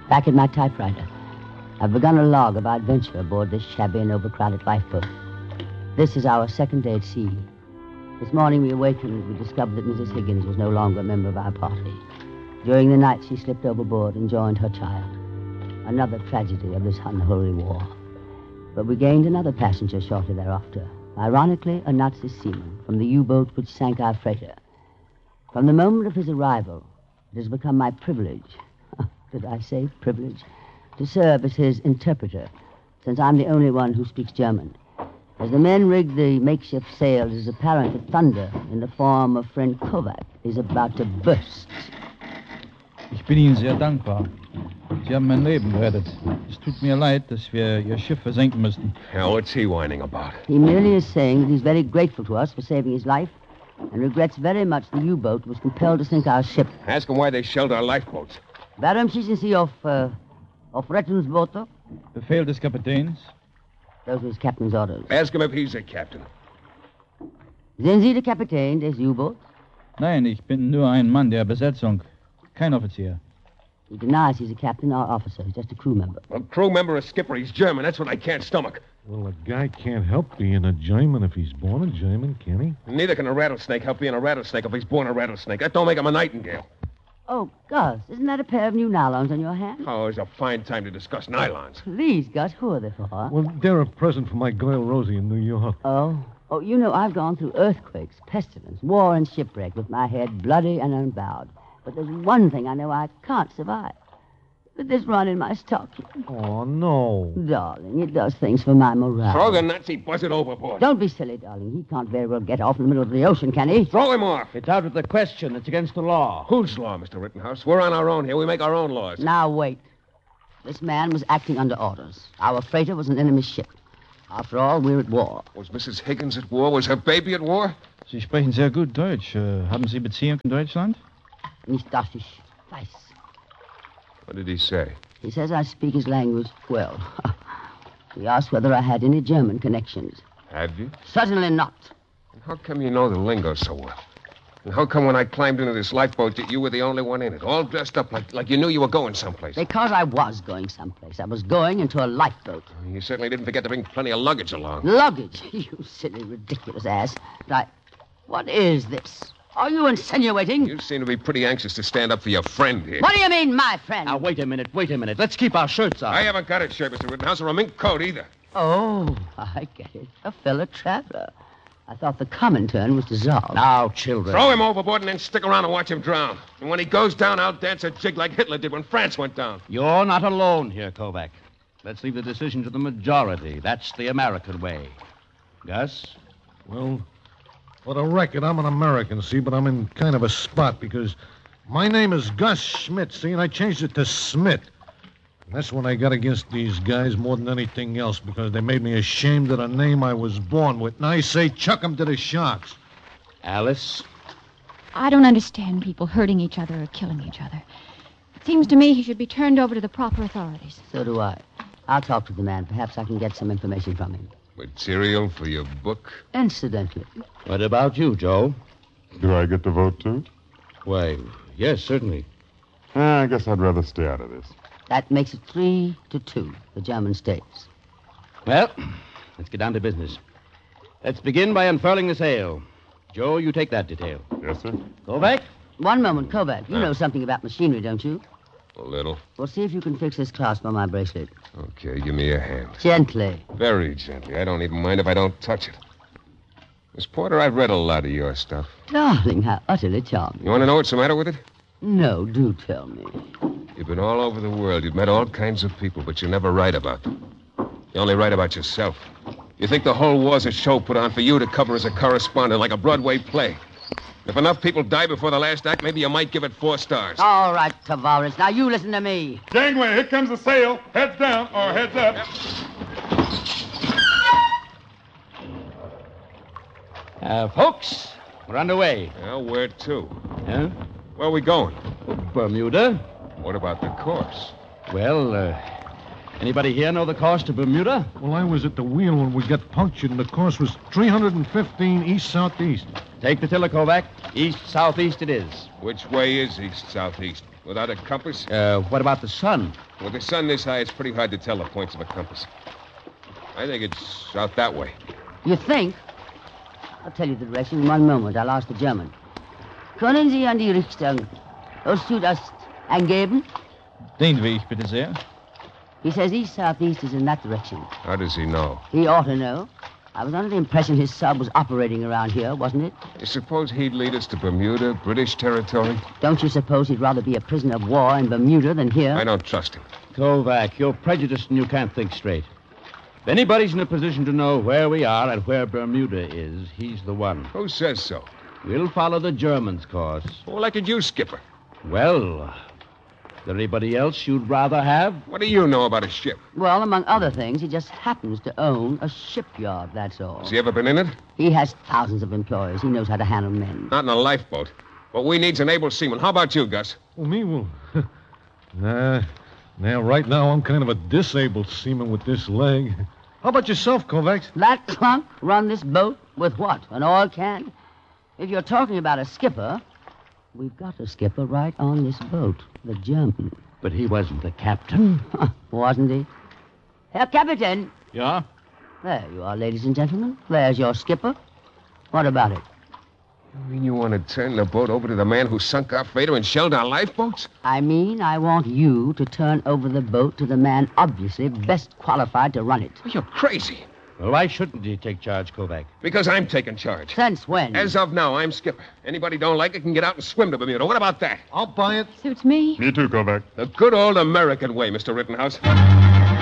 Back at my typewriter, I've begun a log of our adventure aboard this shabby and overcrowded lifeboat. This is our second day at sea. This morning we awakened and we discovered that Mrs. Higgins was no longer a member of our party. During the night, she slipped overboard and joined her child. Another tragedy of this unholy war. But we gained another passenger shortly thereafter. Ironically, a Nazi seaman from the U-boat which sank our freighter. From the moment of his arrival, it has become my privilege, did I say privilege, to serve as his interpreter, since I'm the only one who speaks German. As the men rig the makeshift sails, it is apparent that thunder, in the form of friend Kovac, is about to burst. Ich bin Ihnen sehr dankbar. Sie haben mein Leben gerettet. Es tut mir leid, dass wir Ihr Schiff versenken müssten. Now, what's he whining about? He merely is saying that he's very grateful to us for saving his life and regrets very much the U-boat was compelled to sink our ship. Ask him why they shelled our lifeboats. Warum schießen Sie auf Rettungsboote? Befehl des Kapitäns. Those were his captain's orders. Ask him if he's a captain. Sind Sie der Kapitän des U-Boats? Nein, ich bin nur ein Mann der Besetzung. Kein Offizier. He denies he's a captain or officer. He's just a crew member. A crew member, a skipper. He's German. That's what I can't stomach. Well, a guy can't help being a German if he's born a German, can he? Neither can a rattlesnake help being a rattlesnake if he's born a rattlesnake. That don't make him a nightingale. Oh, Gus, isn't that a pair of new nylons on your hand? Oh, it's a fine time to discuss nylons. Please, Gus, who are they for? Well, they're a present for my girl Rosie in New York. Oh, you know, I've gone through earthquakes, pestilence, war, and shipwreck with my head bloody and unbowed. But there's one thing I know I can't survive. This run in my stocking. Oh, no. Darling, it does things for my morale. Throw the Nazi buzzard overboard. Don't be silly, darling. He can't very well get off in the middle of the ocean, can he? Throw him off. It's out of the question. It's against the law. Whose law, Mr. Rittenhouse? We're on our own here. We make our own laws. Now, wait. This man was acting under orders. Our freighter was an enemy ship. After all, we're at war. Was Mrs. Higgins at war? Was her baby at war? Sie sprechen sehr gut Deutsch. Haben Sie Beziehung in Deutschland? Nicht, dass ich weiß. What did he say? He says I speak his language well. He asked whether I had any German connections. Have you? Certainly not. And how come you know the lingo so well? And how come when I climbed into this lifeboat that you were the only one in it, all dressed up like you knew you were going someplace? Because I was going someplace. I was going into a lifeboat. You certainly didn't forget to bring plenty of luggage along. Luggage? You silly, ridiculous ass. What is this? Are you insinuating? You seem to be pretty anxious to stand up for your friend here. What do you mean, my friend? Now, wait a minute. Let's keep our shirts on. I haven't got a shirt, Mr. Rittenhouse, or a mink coat either. Oh, I get it. A fellow traveler. I thought the Comintern was dissolved. Now, children. Throw him overboard and then stick around and watch him drown. And when he goes down, I'll dance a jig like Hitler did when France went down. You're not alone here, Kovac. Let's leave the decision to the majority. That's the American way. Gus? Well, for the record, I'm an American, see, but I'm in kind of a spot because my name is Gus Schmidt, see, and I changed it to Smith. And that's when I got against these guys more than anything else because they made me ashamed of the name I was born with. And I say chuck them to the sharks. Alice? I don't understand people hurting each other or killing each other. It seems to me he should be turned over to the proper authorities. So do I. I'll talk to the man. Perhaps I can get some information from him. Material for your book? Incidentally. What about you, Joe? Do I get to vote, too? Why, yes, certainly. I guess I'd rather stay out of this. That makes it 3-2, the German states. Well, let's get down to business. Let's begin by unfurling the sail. Joe, you take that detail. Yes, sir. Kovac? One moment, Kovac. You know something about machinery, don't you? A little. Well, see if you can fix this clasp on my bracelet. Okay, give me a hand. Gently. Very gently. I don't even mind if I don't touch it. Miss Porter, I've read a lot of your stuff. Darling, how utterly charming. You want to know what's the matter with it? No, do tell me. You've been all over the world. You've met all kinds of people, but you never write about them. You only write about yourself. You think the whole war's a show put on for you to cover as a correspondent, like a Broadway play. If enough people die before the last act, maybe you might give it 4 stars. All right, Tavares. Now you listen to me. Gangway, here comes the sail. Heads down or heads up. Folks, we're underway. Well, where to? Huh? Where are we going? Bermuda. What about the course? Well, anybody here know the course to Bermuda? Well, I was at the wheel when we got punctured, and the course was 315 east-southeast. Take the tiller, Kovac. East-southeast it is. Which way is east-southeast? Without a compass? What about the sun? With the sun this high, it's pretty hard to tell the points of a compass. I think it's out that way. You think? I'll tell you the direction in one moment. I'll ask the German. Können Sie an die Richtung Ost-Südost angeben? Den Weg, bitte sehr. He says east-southeast is in that direction. How does he know? He ought to know. I was under the impression his sub was operating around here, wasn't it? You suppose he'd lead us to Bermuda, British territory? Don't you suppose he'd rather be a prisoner of war in Bermuda than here? I don't trust him. Kovac, you're prejudiced and you can't think straight. If anybody's in a position to know where we are and where Bermuda is, he's the one. Who says so? We'll follow the Germans' course. Well, like you, Skipper. Well, is there anybody else you'd rather have? What do you know about a ship? Well, among other things, he just happens to own a shipyard, that's all. Has he ever been in it? He has thousands of employees. He knows how to handle men. Not in a lifeboat. What we need's an able seaman. How about you, Gus? Well, me? Well, Now, right now, I'm kind of a disabled seaman with this leg. How about yourself, Kovacs? That clunk run this boat with what? An oil can? If you're talking about a skipper, we've got a skipper right on this boat, the German. But he wasn't the captain. Wasn't he? Herr Captain. Ja? There you are, ladies and gentlemen. There's your skipper. What about it? You mean you want to turn the boat over to the man who sunk our freighter and shelled our lifeboats? I mean, I want you to turn over the boat to the man obviously best qualified to run it. Well, you're crazy. Well, why shouldn't he take charge, Kovac? Because I'm taking charge. Since when? As of now, I'm skipper. Anybody don't like it can get out and swim to Bermuda. What about that? I'll buy it. Suits me. Me too, Kovac. The good old American way, Mr. Rittenhouse.